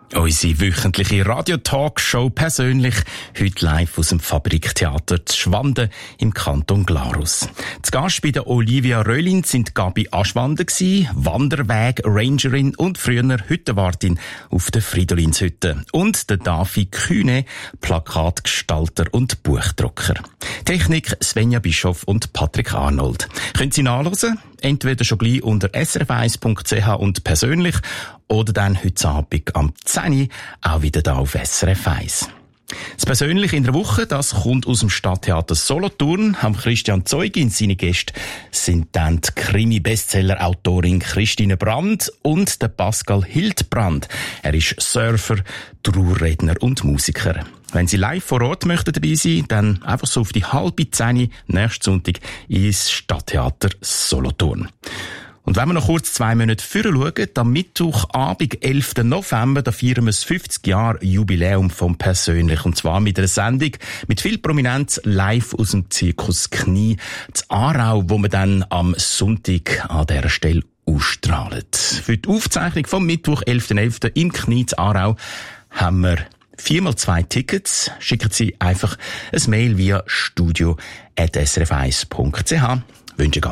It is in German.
Unsere wöchentliche Radio-Talkshow persönlich, heute live aus dem Fabriktheater zu Schwanden im Kanton Glarus. Zu Gast bei der Olivia Röhlin sind Gabi Aschwanden gewesen, Wanderweg-Rangerin und früher Hüttenwartin auf der Fridolinshütte. Und der Davi Kühne, Plakatgestalter und Buchdrucker. Technik Svenja Bischoff und Patrick Arnold. Können Sie nachhören? Entweder schon gleich unter srf1.ch und persönlich oder dann heute Abend am 10 Uhr auch wieder da auf SRF 1. Das Persönliche in der Woche, das kommt aus dem Stadttheater Solothurn. Am Christian Zeugin, seine Gäste sind dann die Krimi-Bestseller-Autorin Christine Brand und der Pascal Hildbrand. Er ist Surfer, Trauerredner und Musiker. Wenn Sie live vor Ort möchten dabei sein, dann einfach so auf die 9:30 nächsten Sonntag ins Stadttheater Solothurn. Und wenn wir noch kurz 2 Monate vorher schauen, am Mittwochabend, 11. November, da feiern wir das 50 Jahre Jubiläum vom Persönlich. Und zwar mit einer Sendung mit viel Prominenz live aus dem Zirkus Knie zu Aarau, wo wir dann am Sonntag an dieser Stelle ausstrahlen. Für die Aufzeichnung vom Mittwoch, 11.11. im Knie zu Aarau, haben wir 4x2 Tickets. Schicken Sie einfach ein Mail via studio@srf1.ch. Wünsche ganz